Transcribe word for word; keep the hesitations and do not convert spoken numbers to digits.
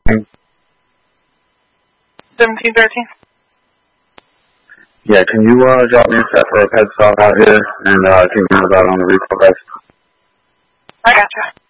seventeen thirteen. Yeah, can you uh, drop me a set for a ped stop out here and uh, keep me about on the recall, guys? I gotcha.